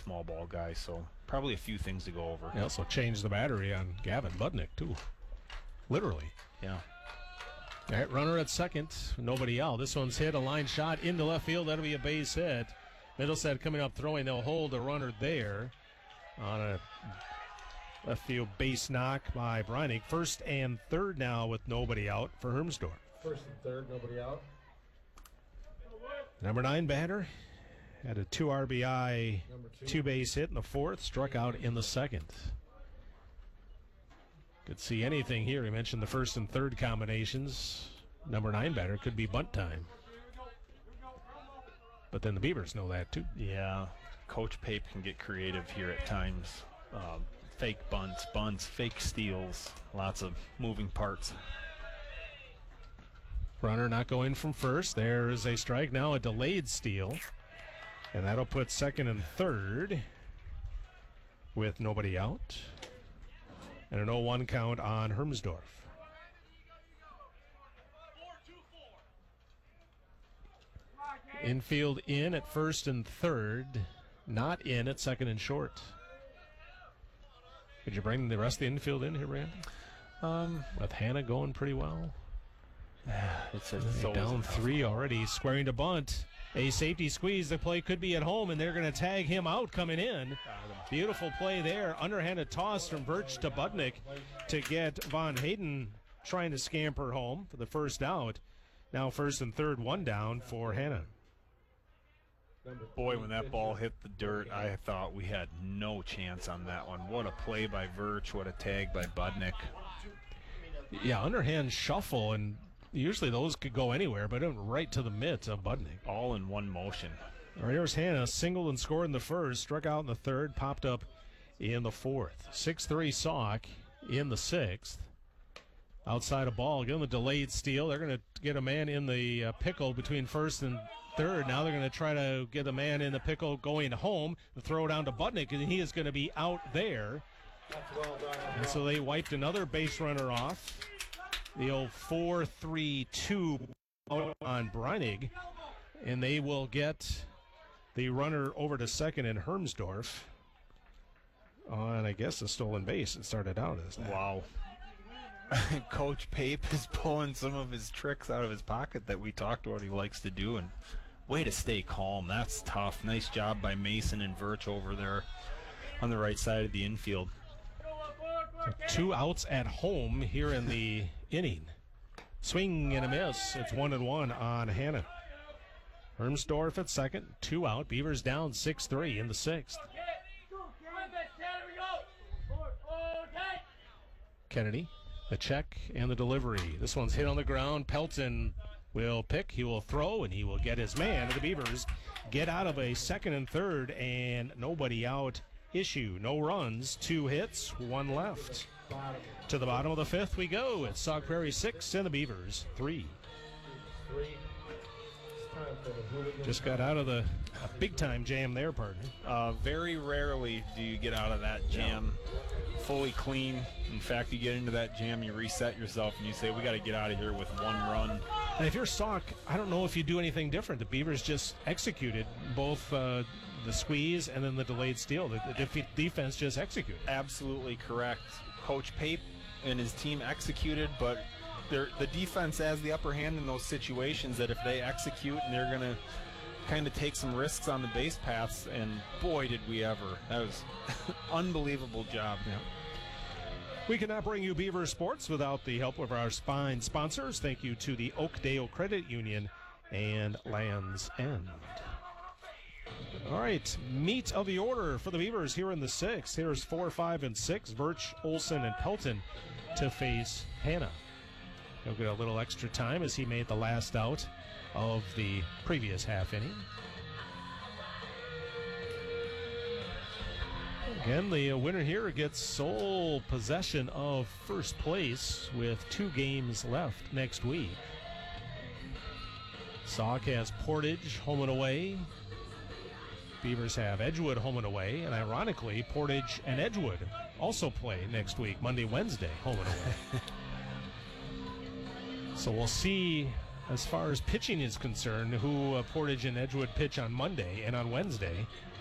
small ball guy, so probably a few things to go over. They also changed the battery on Gavin Budnick, too. Literally. Yeah. All right, runner at second, nobody out. This one's hit, a line shot into left field. That'll be a base hit. Middlesex coming up throwing. They'll hold a runner there on a left field base knock by Breinig. First and third now with nobody out for Hermsdorf. First and third, nobody out. Number 9 batter had a 2 RBI, 2-base hit in the fourth, struck out in the second. Could see anything here. He mentioned the first and third combinations. Number 9 batter could be bunt time. But then the Beavers know that too. Yeah, Coach Pape can get creative here at times. Fake bunts, fake steals, lots of moving parts. Runner not going from first. There is a strike now, a delayed steal. And that'll put second and third with nobody out. And an 0-1 count on Hermsdorf. Infield in at first and third. Not in at second and short. Could you bring the rest of the infield in here, Randy? With Hannah going pretty well. It's down 3 already, squaring to bunt. A safety squeeze. The play could be at home, and they're going to tag him out coming in. Beautiful play there. Underhanded toss from Birch to Budnick to get Von Hayden trying to scamper home for the first out. Now first and third, one down for Hannah. Boy, when that ball hit the dirt, I thought we had no chance on that one. What a play by Birch. What a tag by Budnick. Yeah, underhand shuffle, and usually those could go anywhere, but it went right to the mitt of Budnick. All in one motion. All right, here's Hannah, singled and scored in the first, struck out in the third, popped up in the fourth. 6-3 Sauk in the sixth. Outside a ball, again the delayed steal. They're going to get a man in the pickle between first and third. Now they're going to try to get a man in the pickle going home. The throw down to Budnick, and he is going to be out there. That's well done. And so they wiped another base runner off. The old 4-3-2 out on Breinig, and they will get the runner over to second in Hermsdorf on, I guess, a stolen base. It started out as that. Wow. Coach Pape is pulling some of his tricks out of his pocket that we talked about he likes to do, and way to stay calm. That's tough. Nice job by Mason and Virch over there on the right side of the infield. 2 outs at home here in the inning. Swing and a miss. It's 1-1 on Hannah. Hermsdorf at second, 2 out. Beavers down 6-3 in the sixth. Kennedy, the check and the delivery. This one's hit on the ground. Pelton will pick, he will throw, and he will get his man. The Beavers get out of a second and third, and nobody out issue. No runs, 2 hits, 1 left. To the bottom of the fifth we go. It's Sauk Prairie 6 and the Beavers 3. Just got out of a big-time jam there, partner. Very rarely do you get out of that jam fully clean. In fact, you get into that jam, you reset yourself, and you say, we got to get out of here with 1 run. And if you're Sauk, I don't know if you do anything different. The Beavers just executed both the squeeze and then the delayed steal. The defense just executed. Absolutely correct. Coach Pape and his team executed, but the defense has the upper hand in those situations that if they execute and they're going to kind of take some risks on the base paths, and boy, did we ever. That was unbelievable job. Yeah. We cannot bring you Beaver Sports without the help of our fine sponsors. Thank you to the Oakdale Credit Union and Land's End. All right, meat of the order for the Beavers here in the sixth. Here's 4, 5, and 6. Virch, Olson, and Pelton to face Hannah. He'll get a little extra time as he made the last out of the previous half inning. Again, the winner here gets sole possession of first place with 2 games left next week. Sauk has Portage home and away. Beavers have Edgewood home and away, and ironically, Portage and Edgewood also play next week, Monday, Wednesday, home and away. So we'll see, as far as pitching is concerned, who Portage and Edgewood pitch on Monday and on Wednesday.